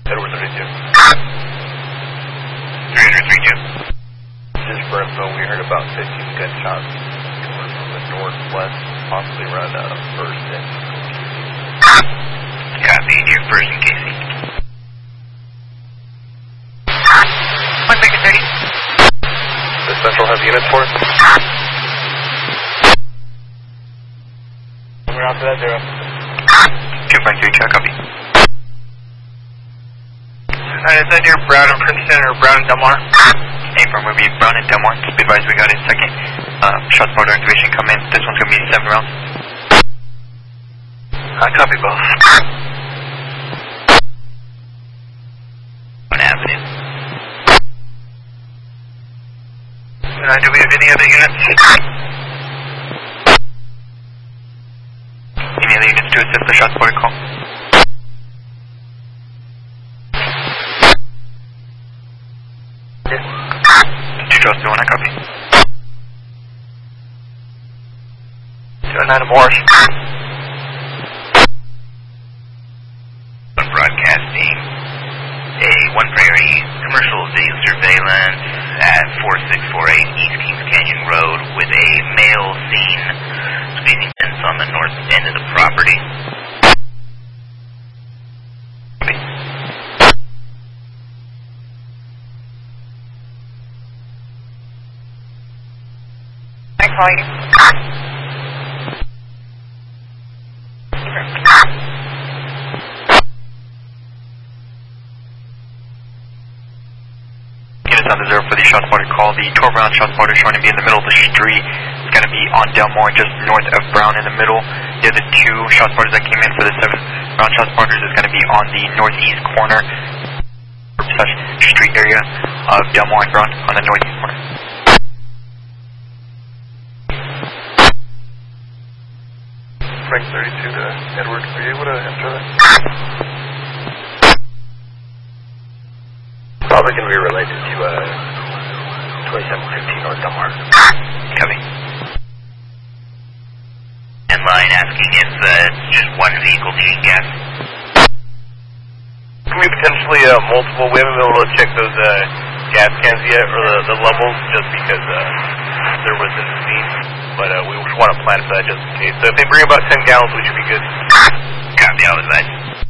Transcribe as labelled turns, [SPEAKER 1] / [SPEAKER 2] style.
[SPEAKER 1] Edward 32.
[SPEAKER 2] 332.
[SPEAKER 1] Just for info, we heard about 15 gunshots coming from the northwest, possibly around First and
[SPEAKER 2] Copy, near First and Casey. 1 second 30.
[SPEAKER 1] The Central has units for us? We're after that, 0.
[SPEAKER 2] 2.3, check, copy.
[SPEAKER 3] Is that near Brown and Princeton or Brown and Delmar?
[SPEAKER 2] Affirm, we'll be Brown and Delmar. Just be advised, we got a second shot spotter activation come in. This one's going to be 7 rounds.
[SPEAKER 3] Copy both.
[SPEAKER 2] On Avenue.
[SPEAKER 3] Do we have any other units?
[SPEAKER 2] Any other units to assist the shot spotter call? Charles 2-1, I copy.
[SPEAKER 3] 209 Morris.
[SPEAKER 2] Broadcasting a 1 priority commercial video surveillance at 4648 East Kings Canyon Road with a male seen squeezing fence on the north end of the property.
[SPEAKER 3] Volume.
[SPEAKER 2] Units on the 0 for the shot spotter call. The 12 round shot spotter showing to be in the middle of the street. It's going to be on Delmar, just north of Brown in the middle. The other 2 shot spotters that came in for the 7 round shot spotters is going to be on the northeast corner / street area of Delmar and Brown on the northeast corner.
[SPEAKER 1] Frank 32 to Edward, were you able to enter that? Probably going to be related to 2715 North Delmar.
[SPEAKER 2] Copy. And line asking if just one vehicle needing gas.
[SPEAKER 1] Can we potentially multiple? We haven't been able to check those gas cans yet, or the levels, just because there was in the scene. But we want to plan for that just in case. So if they bring about 10 gallons, we should be good.
[SPEAKER 2] Copy, I was right.